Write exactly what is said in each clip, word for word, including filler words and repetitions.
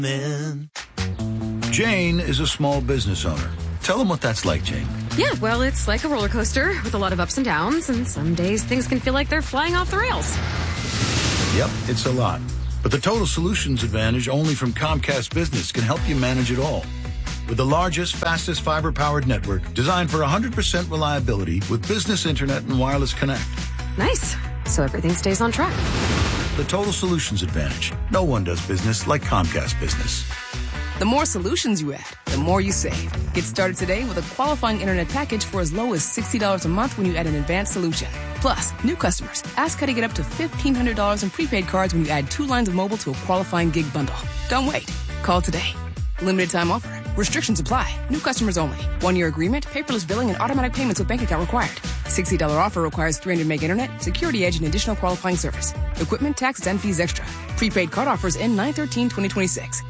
Jane is a small business owner. Tell them what that's like, Jane. Yeah, well, it's like a roller coaster with a lot of ups and downs, and some days things can feel like they're flying off the rails. Yep, it's a lot. But the Total Solutions Advantage only from Comcast Business can help you manage it all. With the largest, fastest fiber-powered network designed for one hundred percent reliability with business internet and wireless connect. Nice. So everything stays on track. The Total Solutions Advantage. No one does business like Comcast Business. The more solutions you add, the more you save. Get started today with a qualifying internet package for as low as sixty dollars a month when you add an advanced solution. Plus, new customers, ask how to get up to fifteen hundred dollars in prepaid cards when you add two lines of mobile to a qualifying gig bundle. Don't wait. Call today. Limited time offer. Restrictions apply. New customers only. One-year agreement, paperless billing, and automatic payments with bank account required. sixty dollars offer requires three hundred meg internet, security edge, and additional qualifying service. Equipment, taxes, and fees extra. Prepaid card offers end nine thirteen twenty twenty-six.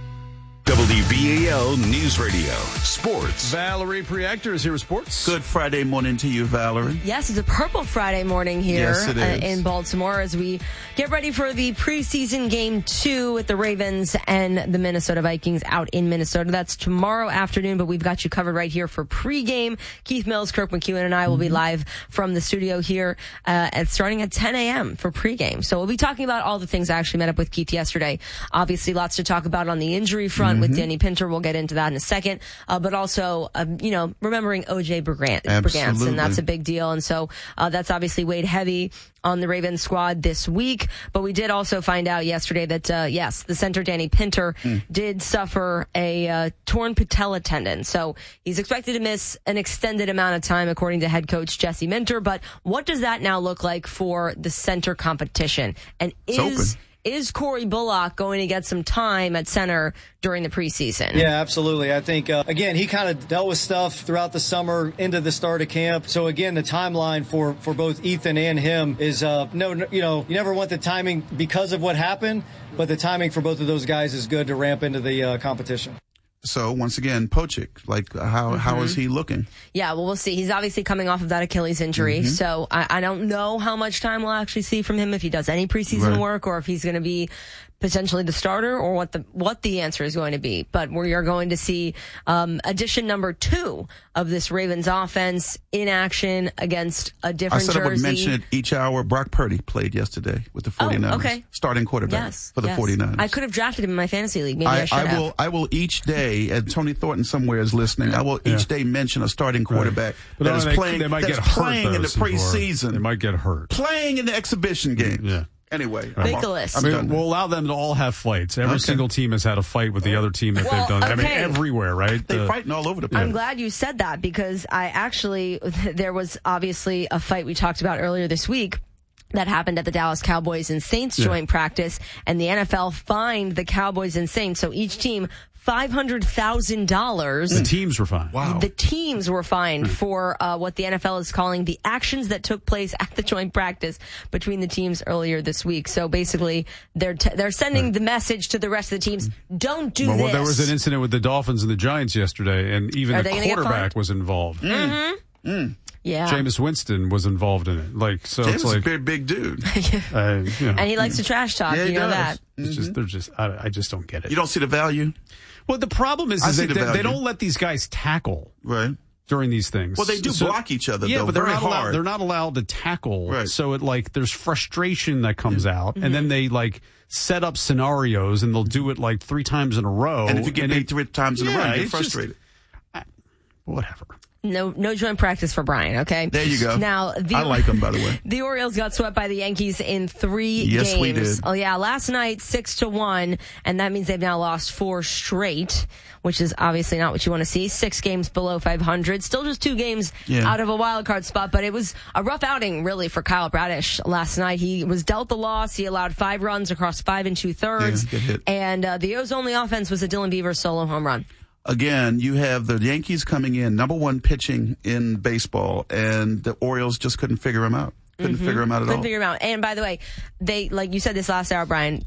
W B A L News Radio, Sports. Valerie Preactor is here with sports. Good Friday morning to you, Valerie. Yes, it's a Purple Friday morning here yes, it is. Uh, in Baltimore as we get ready for the preseason game two with the Ravens and the Minnesota Vikings out in Minnesota. That's tomorrow afternoon, but we've got you covered right here for pregame. Keith Mills, Kirk McEwen, and I will mm-hmm. be live from the studio here uh, at starting at ten a.m. for pregame. So we'll be talking about all the things. I actually met up with Keith yesterday. Obviously, lots to talk about on the injury front. Mm-hmm. With Danny Pinter. We'll get into that in a second. Uh, but also, um, you know, remembering O J Brigance, that's a big deal. And so uh, that's obviously weighed heavy on the Ravens squad this week. But we did also find out yesterday that, uh, yes, the center Danny Pinter mm. did suffer a uh, torn patella tendon. So he's expected to miss an extended amount of time, according to head coach Jesse Minter. But what does that now look like for the center competition? And it's is... open. Is Corey Bullock going to get some time at center during the preseason? Yeah, absolutely. I think, uh, again, he kind of dealt with stuff throughout the summer into the start of camp. So, again, the timeline for, for both Ethan and him is, uh, no, you know, you never want the timing because of what happened, but the timing for both of those guys is good to ramp into the uh, competition. So, once again, Pochik, like, how mm-hmm. how is he looking? Yeah, well, we'll see. He's obviously coming off of that Achilles injury, mm-hmm. so I, I don't know how much time we'll actually see from him if he does any preseason right. work or if he's going to be potentially the starter or what the what the answer is going to be. But we are going to see um, addition number two of this Ravens offense in action against a different jersey. I said jersey. I would mention it each hour. Brock Purdy played yesterday with the 49ers. Oh, okay. Starting quarterback yes, for the yes. 49ers. I could have drafted him in my fantasy league. Maybe I, I should I have. will, I will each day, and Tony Thornton somewhere is listening, I will each yeah. day mention a starting quarterback right. that is they, playing, they might that's get hurt, playing in the preseason. They might get hurt. Playing in the exhibition game. Yeah. Anyway, make a list. I mean, we'll allow them to all have fights. Every okay. single team has had a fight with the other team that well, they've done. Okay. I mean, everywhere, right? They're the, fighting all over the place. I'm glad you said that because I actually, there was obviously a fight we talked about earlier this week that happened at the Dallas Cowboys and Saints yeah. joint practice, and the N F L fined the Cowboys and Saints, so each team five hundred thousand dollars. The teams were fined. Wow. The teams were fined mm. for uh, what the N F L is calling the actions that took place at the joint practice between the teams earlier this week. So basically, they're t- they're sending right. the message to the rest of the teams, don't do well, this. Well, there was an incident with the Dolphins and the Giants yesterday, and even Are the quarterback was involved. Mm-hmm. Mm. Yeah. Jameis Winston was involved in it. Like, so Jameis it's like is a big, big dude. uh, you know. And he likes to trash talk. Yeah, you know does. that. It's mm-hmm. just, they're just, I, I just don't get it. You don't see the value? Well, the problem is, is they, the they don't let these guys tackle. Right. During these things. Well, they do so, block each other, yeah, though, but they're very not hard. allowed, they're not allowed to tackle. Right. So it like there's frustration that comes yeah. out, mm-hmm. and then they like set up scenarios, and they'll do it like three times in a row. And if you get beat three times in yeah, a row, you get frustrated. Just, whatever. No, no joint practice for Brian. Okay. There you go. Now, the, I like him, by the way. The Orioles got swept by the Yankees in three yes, games. Yes, we did. Oh yeah, last night six to one, and that means they've now lost four straight, which is obviously not what you want to see. Six games below five hundred, still just two games yeah. out of a wild card spot. But it was a rough outing, really, for Kyle Bradish last night. He was dealt the loss. He allowed five runs across five and two thirds, yeah, and uh, the O's only offense was a Dylan Beaver solo home run. Again, you have the Yankees coming in, number one pitching in baseball, and the Orioles just couldn't figure him out. Couldn't mm-hmm. figure him out at couldn't all. Couldn't figure him out. And by the way, they, like you said this last hour, Brian,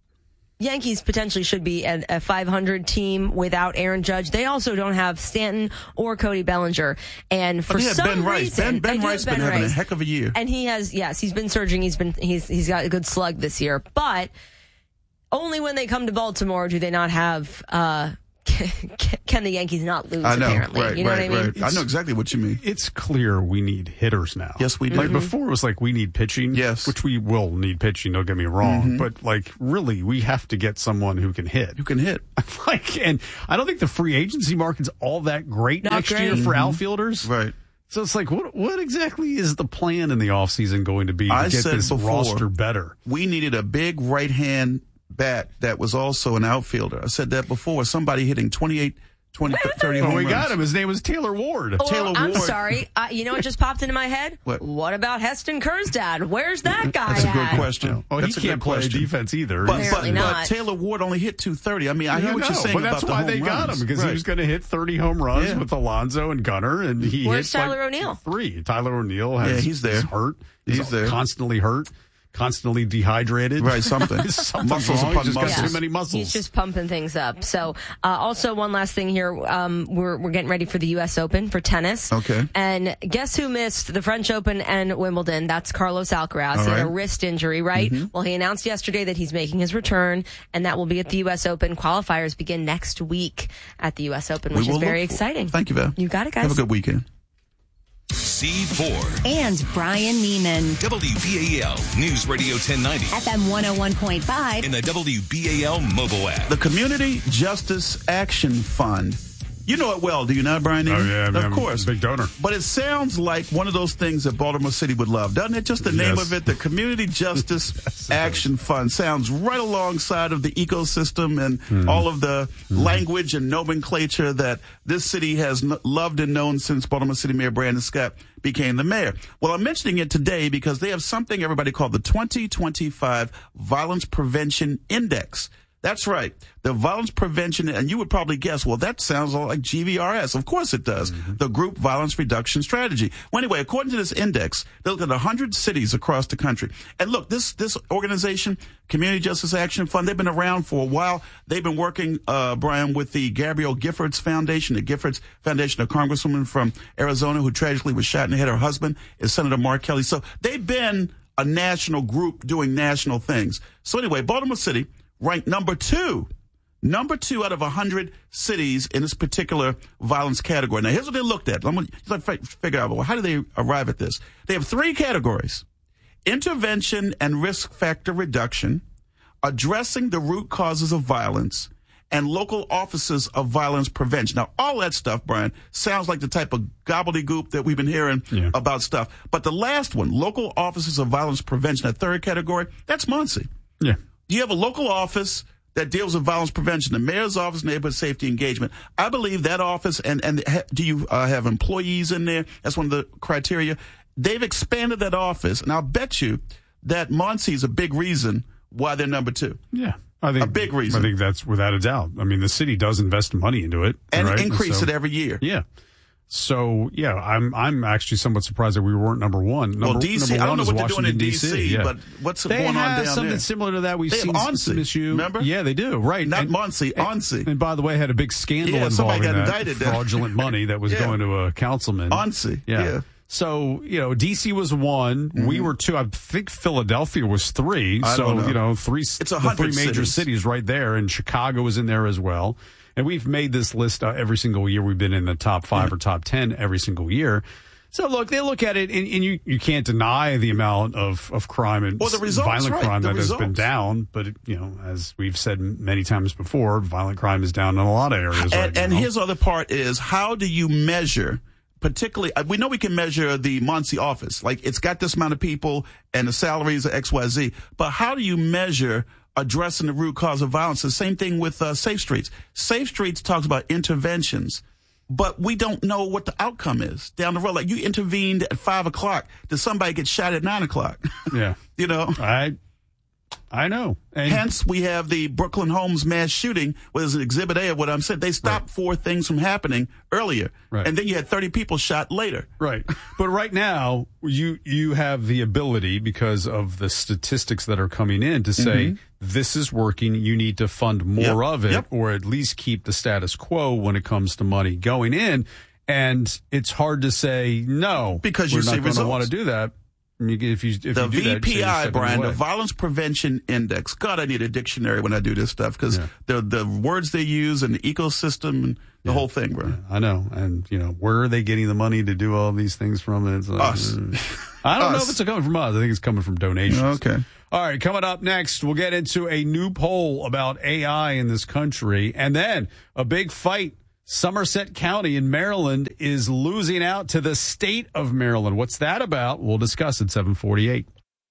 Yankees potentially should be a, a five hundred team without Aaron Judge. They also don't have Stanton or Cody Bellinger. And for some Ben Rice. reason, Ben, Ben Rice has been Rice. having a heck of a year. And he has, yes, he's been surging. He's been, he's, he's got a good slug this year. But only when they come to Baltimore do they not have, uh, can the Yankees not lose, I know, apparently. right, you know right, what I mean? right. I know exactly what you mean. It's clear we need hitters now. Yes, we do. Like before, it was like we need pitching. Yes. Which we will need pitching, don't get me wrong. Mm-hmm. But, like, really, we have to get someone who can hit. You can hit. Like, and I don't think the free agency market's all that great Not next great. year for Mm-hmm. outfielders. Right. So it's like, what what exactly is the plan in the offseason going to be to I get said this before, roster better? We needed a big right-hand bat that was also an outfielder. I said that before. Somebody hitting twenty-eight, twenty, thirty Well, home we runs. got him. His name was Taylor Ward. Well, Taylor I'm Ward. sorry. Uh, you know what just popped into my head? What? about Heston Kjerstad? Where's that guy That's a good at? question. Oh, he That's a can't good play question. defense either. But, Apparently but, not. but Taylor Ward only hit two thirty. I mean, I Yeah, hear what no, you're saying but that's about why the home they got runs. him, because Right. he was going to hit thirty home runs Yeah. with Alonso and Gunnar, and he Where's hit Tyler like O'Neill? three. Tyler O'Neill has, Yeah, he's there. is hurt. He's, He's there. constantly hurt, constantly dehydrated. Right, something. Something's Muscles wrong. upon He's just got muscles. too many muscles. He's just pumping things up. So, uh, also one last thing here. Um, we're we're getting ready for the U S Open for tennis. Okay. And guess who missed the French Open and Wimbledon? That's Carlos Alcaraz. All He had a right. wrist injury, right? Mm-hmm. Well, he announced yesterday that he's making his return, and that will be at the U S Open. Qualifiers begin next week at the U S Open, We which is will very look for- exciting. Thank you, Val. You got it, guys. Have a good weekend. C four. And Brian Neiman. W B A L News Radio ten ninety. F M one oh one point five. In the W B A L mobile app. The Community Justice Action Fund. You know it well, do you not, Brian? Oh, yeah, I mean, of I'm a course. big donor. But it sounds like one of those things that Baltimore City would love, doesn't it? Just the name Yes. of it, the Community Justice Yes, Action Fund, sounds right alongside of the ecosystem and Mm. all of the mm. language and nomenclature that this city has n- loved and known since Baltimore City Mayor Brandon Scott became the mayor. Well, I'm mentioning it today because they have something everybody called the twenty twenty-five Violence Prevention Index. That's right. The violence prevention, and you would probably guess, well, that sounds like G V R S. Of course it does. Mm-hmm. The Group Violence Reduction Strategy. Well, anyway, according to this index, they looked at one hundred cities across the country. And look, this this organization, Community Justice Action Fund, they've been around for a while. They've been working, uh, Brian, with the Gabrielle Giffords Foundation, the Giffords Foundation, a congresswoman from Arizona who tragically was shot in the head. Her husband is Senator Mark Kelly. So they've been a national group doing national things. So anyway, Baltimore City ranked number two, number two out of one hundred cities in this particular violence category. Now, here's what they looked at. I'm going to figure out, well, how do they arrive at this? They have three categories: intervention and risk factor reduction, addressing the root causes of violence, and local offices of violence prevention. Now, all that stuff, Brian, sounds like the type of gobbledygook that we've been hearing yeah. about stuff. But the last one, local offices of violence prevention, that third category, that's Muncie. Yeah. You have a local office that deals with violence prevention, the mayor's office, neighborhood safety engagement. I believe that office, and, and ha, do you uh, have employees in there? That's one of the criteria. They've expanded that office, and I'll bet you that Muncie is a big reason why they're number two. Yeah. I think, a big reason. I think that's without a doubt. I mean, the city does invest money into it. And right? increase so, it every year. Yeah. So, yeah, I'm I'm actually somewhat surprised that we weren't number one. Number, well, D C, number I don't know one what is they're doing in Washington, D C, yeah. but what's they going on have down something there? similar to that. We've They have seen Onsi, some issue. remember? Yeah, they do. Right. Not and, Muncie, Onsi. And, and by the way, had a big scandal Yeah, somebody involving got that indicted there. fraudulent money that was Yeah. going to a councilman. Onsi, Yeah. yeah. So, you know, D C was one. Mm-hmm. We were two. I think Philadelphia was three. I so, don't know. you know, three, It's the three major cities. cities right there. And Chicago was in there as well. And we've made this list uh, every single year. We've been in the top five or top ten every single year. So, look, they look at it, and, and you, you can't deny the amount of, of crime and Well, the results, violent right, crime the that has been results. down. But, it, you know, as we've said many times before, violent crime is down in a lot of areas And, right and now. his other part is, how do you measure, particularly, uh, we know we can measure the Muncie office. Like, it's got this amount of people and the salaries are X Y Z. But how do you measure addressing the root cause of violence? The same thing with uh, Safe Streets. Safe Streets talks about interventions, but we don't know what the outcome is down the road. Like, you intervened at five o'clock. Did somebody get shot at nine o'clock? Yeah. You know? I I know. And Hence, we have the Brooklyn Homes mass shooting, was an exhibit A of what I'm saying. They stopped Right. four things from happening earlier. Right. And then you had thirty people shot later. Right. But right now, you you have the ability, because of the statistics that are coming in, to say, Mm-hmm. this is working, you need to fund more Yep. of it, Yep. or at least keep the status quo when it comes to money going in. And it's hard to say, no, Because we're you see not going to results. want to do that. If you, if the you do V P I, that, Brian, away. the Violence Prevention Index. God, I need a dictionary when I do this stuff because yeah. the the words they use and the ecosystem and the yeah. whole thing, bro. Yeah, I know. And, you know, where are they getting the money to do all these things from? It's like, us. Uh, I don't us. know if it's coming from us. I think it's coming from donations. Okay. All right, coming up next, we'll get into a new poll about A I in this country. And then a big fight. Somerset County in Maryland is losing out to the state of Maryland. What's that about? We'll discuss at seven forty-eight.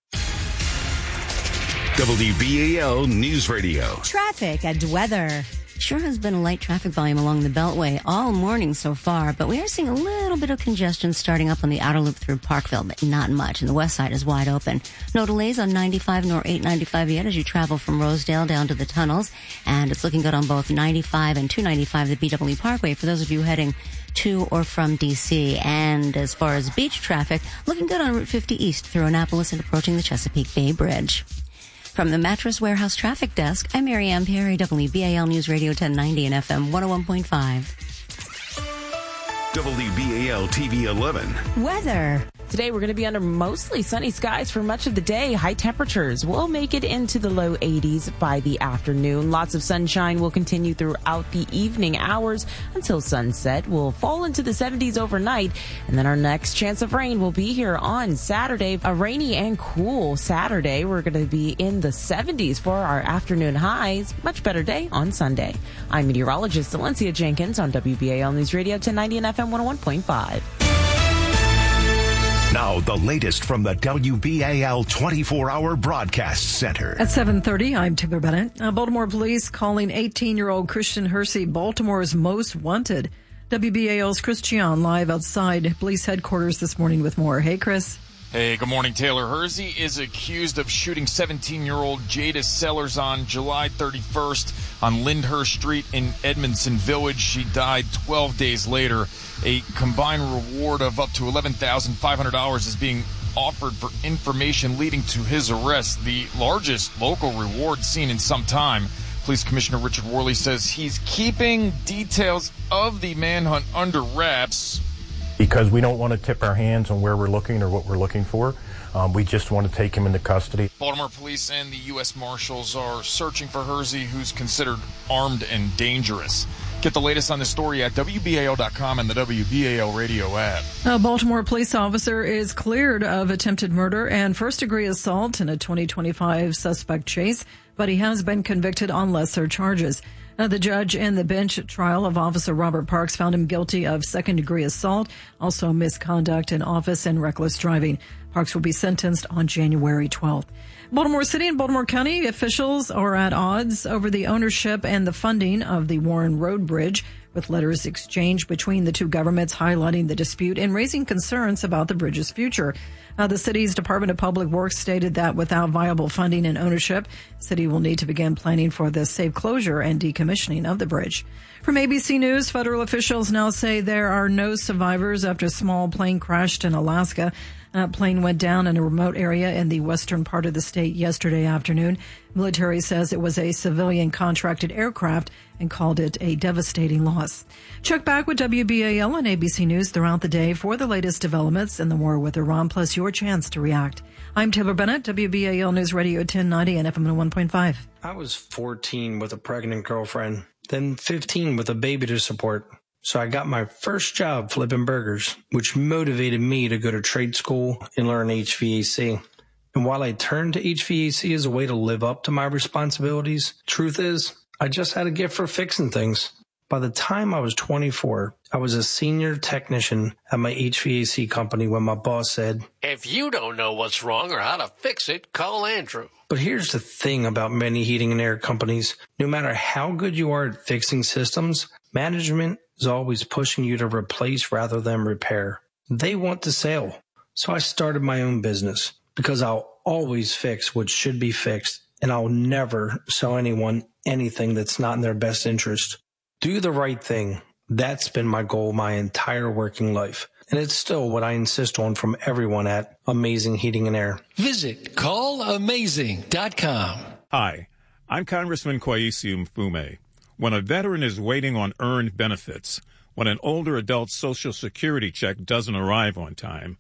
W B A L News Radio. Traffic and weather. Sure has been a light traffic volume along the Beltway all morning so far, but we are seeing a little bit of congestion starting up on the outer loop through Parkville, but not much, and the west side is wide open. No delays on ninety-five nor eight ninety-five yet as you travel from Rosedale down to the tunnels, and it's looking good on both ninety-five and two ninety-five, the B W Parkway, for those of you heading to or from D C. And as far as beach traffic, looking good on Route fifty East through Annapolis and approaching the Chesapeake Bay Bridge. From the Mattress Warehouse Traffic Desk, I'm Mary Ann Perry, W B A L News Radio ten ninety and F M one oh one point five. W B A L T V eleven. Weather. Today we're going to be under mostly sunny skies for much of the day. High temperatures will make it into the low eighties by the afternoon. Lots of sunshine will continue throughout the evening hours until sunset. We'll fall into the seventies overnight, and then our next chance of rain will be here on Saturday. A rainy and cool Saturday. We're going to be in the seventies for our afternoon highs. Much better day on Sunday. I'm meteorologist Valencia Jenkins on W B A L News Radio ten ninety and F M one oh one point five. Now, the latest from the W B A L twenty-four hour Broadcast Center. At seven thirty, I'm Taylor Bennett. Uh, Baltimore police calling eighteen-year-old Christian Hersey Baltimore's most wanted. W B A L's Chris Chion live outside police headquarters this morning with more. Hey, Chris. Hey, good morning, Taylor. Hersey is accused of shooting seventeen-year-old Jada Sellers on July thirty-first on Lyndhurst Street in Edmondson Village. She died twelve days later. A combined reward of up to eleven thousand five hundred dollars is being offered for information leading to his arrest, the largest local reward seen in some time. Police Commissioner Richard Worley says he's keeping details of the manhunt under wraps, because we don't want to tip our hands on where we're looking or what we're looking for. Um, we just want to take him into custody. Baltimore police and the U S Marshals are searching for Hersey, who's considered armed and dangerous. Get the latest on this story at W B A L dot com and the W B A L radio app. A Baltimore police officer is cleared of attempted murder and first-degree assault in a twenty twenty-five suspect chase, but he has been convicted on lesser charges. Uh, the judge in the bench trial of Officer Robert Parks found him guilty of second-degree assault, also misconduct in office and reckless driving. Parks will be sentenced on January twelfth. Baltimore City and Baltimore County officials are at odds over the ownership and the funding of the Warren Road Bridge, with letters exchanged between the two governments highlighting the dispute and raising concerns about the bridge's future. Uh, the city's Department of Public Works stated that without viable funding and ownership, the city will need to begin planning for the safe closure and decommissioning of the bridge. From A B C News, federal officials now say there are no survivors after a small plane crashed in Alaska. A plane went down in a remote area in the western part of the state yesterday afternoon. Military says it was a civilian contracted aircraft and called it a devastating loss. Check back with W B A L and A B C News throughout the day for the latest developments in the war with Iran, plus your chance to react. I'm Taylor Bennett, W B A L News Radio ten ninety and F M one point five. I was fourteen with a pregnant girlfriend, then fifteen with a baby to support. So I got my first job flipping burgers, which motivated me to go to trade school and learn H V A C. And while I turned to H V A C as a way to live up to my responsibilities, truth is, I just had a gift for fixing things. By the time I was twenty-four, I was a senior technician at my H V A C company when my boss said, "If you don't know what's wrong or how to fix it, call Andrew." But here's the thing about many heating and air companies. No matter how good you are at fixing systems, management is always pushing you to replace rather than repair. They want to sell. So I started my own business because I'll always fix what should be fixed, and I'll never sell anyone anything that's not in their best interest. Do the right thing. That's been my goal my entire working life. And it's still what I insist on from everyone at Amazing Heating and Air. Visit call amazing dot com. Hi, I'm Congressman Kwesi Mfume. When a veteran is waiting on earned benefits, when an older adult's Social Security check doesn't arrive on time,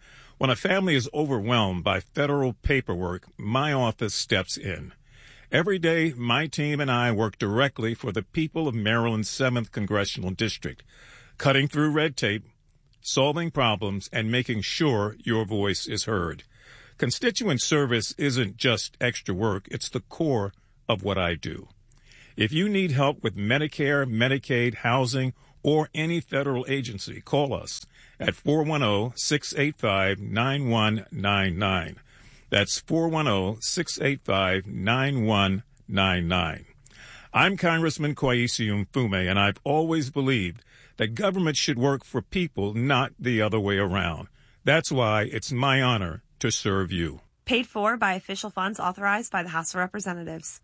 When a family is overwhelmed by federal paperwork, my office steps in. Every day, my team and I work directly for the people of Maryland's seventh Congressional District, cutting through red tape, solving problems, and making sure your voice is heard. Constituent service isn't just extra work, it's the core of what I do. If you need help with Medicare, Medicaid, housing, or any federal agency, call us at four one zero, six eight five, nine one nine nine. That's four one zero, six eight five, nine one nine nine. I'm Congressman Kwesi Mfume, and I've always believed that government should work for people, not the other way around. That's why it's my honor to serve you. Paid for by official funds authorized by the House of Representatives.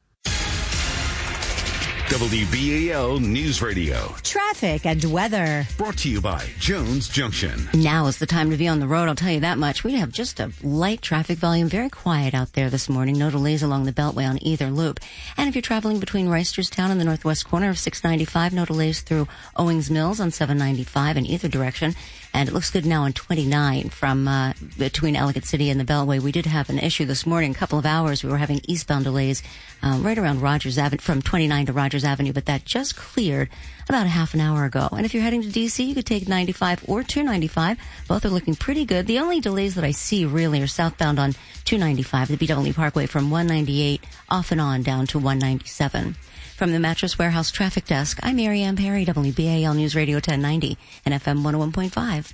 W B A L News Radio. Traffic and weather. Brought to you by Jones Junction. Now is the time to be on the road, I'll tell you that much. We have just a light traffic volume, very quiet out there this morning. No delays along the Beltway on either loop. And if you're traveling between Reisterstown and the northwest corner of six ninety-five, no delays through Owings Mills on seven ninety-five in either direction. And it looks good now on twenty-nine from uh, between Ellicott City and the Beltway. We did have an issue this morning, a couple of hours. We were having eastbound delays uh, right around Rogers Avenue, from twenty-nine to Rogers Avenue, but that just cleared about a half an hour ago. And if you're heading to D C, you could take ninety-five or two ninety-five. Both are looking pretty good. The only delays that I see really are southbound on two ninety-five, the B W Parkway from one ninety-eight off and on down to one ninety-seven. From the Mattress Warehouse Traffic Desk, I'm Mary Ann Perry, W B A L News Radio ten ninety and F M one oh one point five.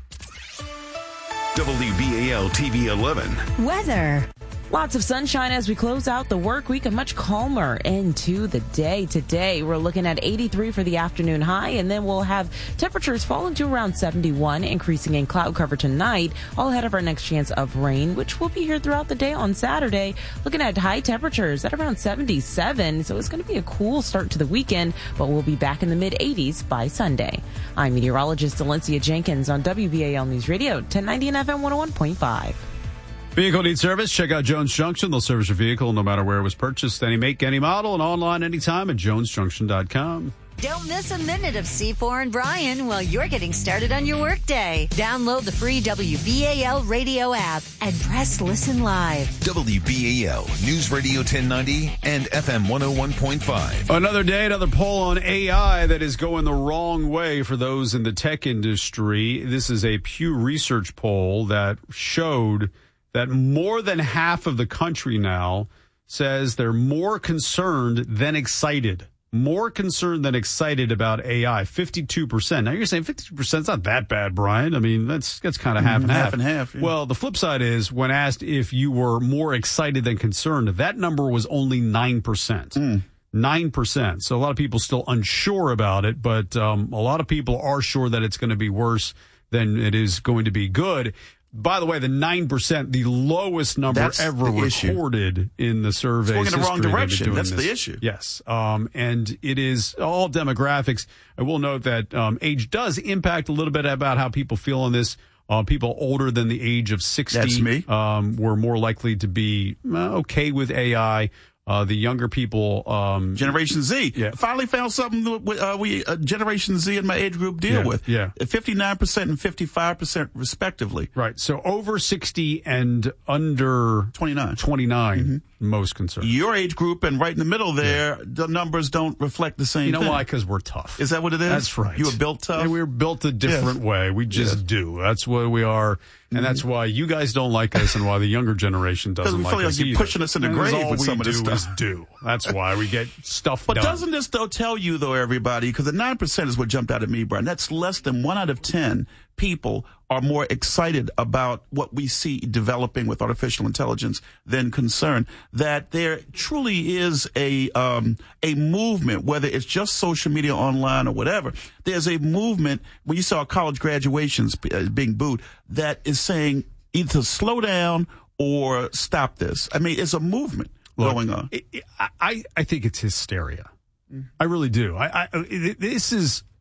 W B A L T V eleven. Weather. Lots of sunshine as we close out the work week, a much calmer into the day. Today, we're looking at eighty-three for the afternoon high, and then we'll have temperatures falling to around seventy-one, increasing in cloud cover tonight, all ahead of our next chance of rain, which will be here throughout the day on Saturday. Looking at high temperatures at around seventy-seven, so it's going to be a cool start to the weekend, but we'll be back in the mid eighties by Sunday. I'm meteorologist Valencia Jenkins on W B A L News Radio, ten ninety and F M one oh one point five. Vehicle needs service? Check out Jones Junction. They'll service your vehicle no matter where it was purchased, any make, any model, and online anytime at jones junction dot com. Don't miss a minute of C four and Brian while you're getting started on your workday. Download the free W B A L radio app and press listen live. W B A L News Radio ten ninety and F M one oh one point five. Another day, another poll on A I that is going the wrong way for those in the tech industry. This is a Pew Research poll that showed that more than half of the country now says they're more concerned than excited. More concerned than excited about A I, fifty-two percent. Now you're saying fifty-two percent is not that bad, Brian. I mean, that's that's kind of half and half. Half and half. Yeah. Well, the flip side is when asked if you were more excited than concerned, that number was only nine percent. Mm. nine percent. So a lot of people still unsure about it, but um, a lot of people are sure that it's going to be worse than it is going to be good. By the way, the nine percent, the lowest number That's ever recorded issue. in the survey. It's going in the wrong direction. That's this. the issue. Yes. Um, and it is all demographics. I will note that um, age does impact a little bit about how people feel on this. Uh, people older than the age of sixty That's me. Um, were more likely to be uh, okay with A I. Uh, the younger people, um, Generation Z, yeah. finally found something that uh, we uh, Generation Z in my age group deal yeah, with. Yeah, fifty-nine percent and fifty-five percent respectively. Right. So over sixty and under twenty-nine, twenty-nine, mm-hmm. most concerned. Your age group and right in the middle there, yeah. the numbers don't reflect the same. You know thing. why? Because we're tough. Is that what it is? That's right. You were built tough. Yeah, we were built a different yes. way. We just yes. do. That's what we are. And that's why you guys don't like us and why the younger generation doesn't like us. Because we feel like you're either. pushing us in the and grave with all some we of this do stuff. Is do. That's why we get stuff but done. But doesn't this, though, tell you, though, everybody, because the nine percent is what jumped out at me, Brian. That's less than one out of ten people are more excited about what we see developing with artificial intelligence than concerned. That there truly is a um, a movement, whether it's just social media, online, or whatever. There's a movement when you saw college graduations being booed that is saying either slow down or stop this. I mean, it's a movement Look, going on. It, it, I I think it's hysteria. Mm. I really do. I, I it, this is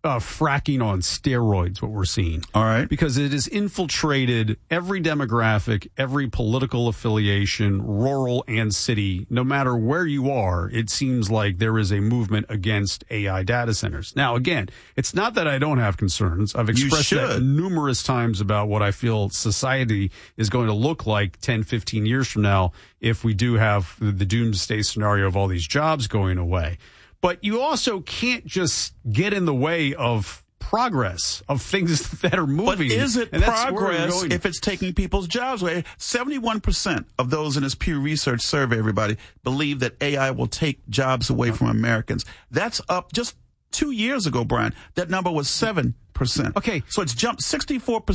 uh, fracking on steroids, what we're seeing. All right. Because it has infiltrated every demographic, every political affiliation, rural and city. No matter where you are, it seems like there is a movement against A I data centers. Now, again, it's not that I don't have concerns. I've expressed that numerous times about what I feel society is going to look like ten, fifteen years from now if we do have the doomsday scenario of all these jobs going away. But you also can't just get in the way of progress, of things that are moving. But is it progress if it's taking people's jobs away? seventy-one percent of those in this Pew Research survey, everybody, believe that A I will take jobs away from Americans. That's up just two years ago, Brian. That number was seven percent. Okay. So it's jumped sixty-four percent.